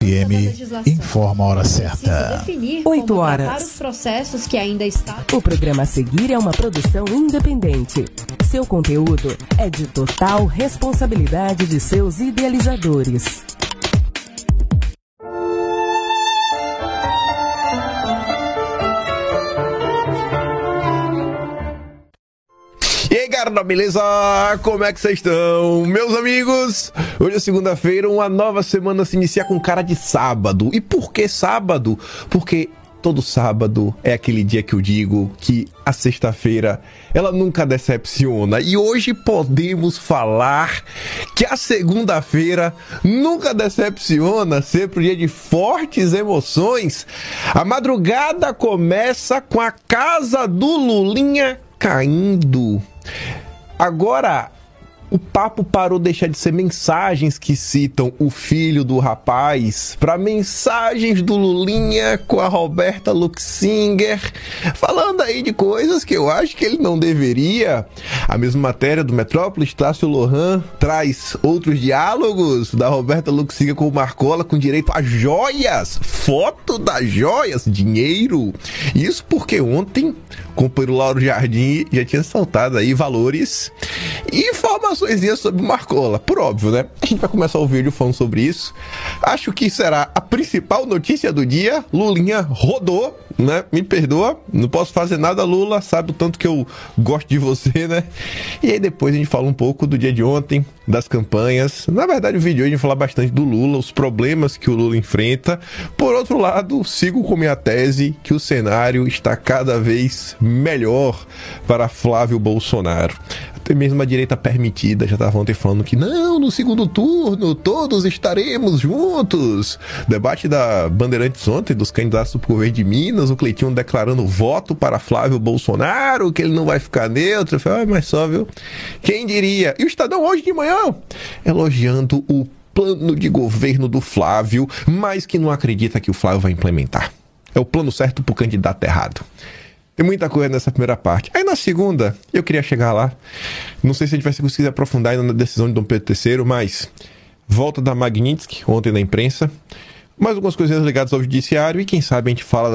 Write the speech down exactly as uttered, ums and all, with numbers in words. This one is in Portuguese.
F M informa a hora certa. oito horas. O programa a seguir é uma produção independente. Seu conteúdo é de total responsabilidade de seus idealizadores. E aí, galera, beleza? Como é que vocês estão? Meus amigos, hoje é segunda-feira, uma nova semana se inicia com cara de sábado. E por que sábado? Porque todo sábado é aquele dia que eu digo que a sexta-feira, ela nunca decepciona. E hoje podemos falar que a segunda-feira nunca decepciona, sempre um dia de fortes emoções. A madrugada começa com a casa do Lulinha caindo. Agora, o papo parou de deixar de ser mensagens que citam o filho do rapaz para mensagens do Lulinha com a Roberta Luxinger, falando aí de coisas que eu acho que ele não deveria. A mesma matéria do Metrópolis, Tássio Lohan traz outros diálogos da Roberta Luxinger com o Marcola com direito a joias, foto das joias, dinheiro. Isso porque ontem o companheiro Lauro Jardim já tinha saltado aí valores e informações sobre Marcola, por óbvio, né? A gente vai começar o vídeo falando sobre isso. Acho que será a principal notícia do dia. Lulinha rodou, né? Me perdoa, não posso fazer nada, Lula, sabe o tanto que eu gosto de você, né? E aí depois a gente fala um pouco do dia de ontem, das campanhas. Na verdade, o vídeo hoje a gente vai falar bastante do Lula, os problemas que o Lula enfrenta. Por outro lado, sigo com minha tese que o cenário está cada vez melhor para Flávio Bolsonaro. Até mesmo a direita permitida já estava ontem falando que não, no segundo turno todos estaremos juntos. Debate da Bandeirantes ontem, dos candidatos do governo de Minas, o Cleitinho declarando voto para Flávio Bolsonaro, que ele não vai ficar neutro. Eu falei, ah, mas só, viu? Quem diria? E o Estadão hoje de manhã elogiando o plano de governo do Flávio, mas que não acredita que o Flávio vai implementar. É o plano certo para o candidato errado. Tem muita coisa nessa primeira parte. Aí na segunda, eu queria chegar lá. Não sei se a gente vai conseguir aprofundar ainda na decisão de Dom Pedro terceiro, mas volta da Magnitsky, ontem na imprensa. Mais algumas coisinhas ligadas ao judiciário e quem sabe a gente fala